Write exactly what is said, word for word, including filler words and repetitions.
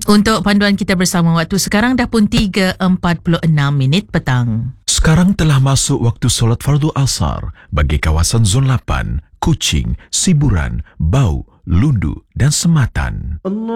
Untuk panduan kita bersama, waktu sekarang dah pun tiga empat puluh enam minit petang. Sekarang telah masuk waktu solat fardu asar bagi kawasan Zon lapan, Kuching, Siburan, Bau, Lundu dan Sematan.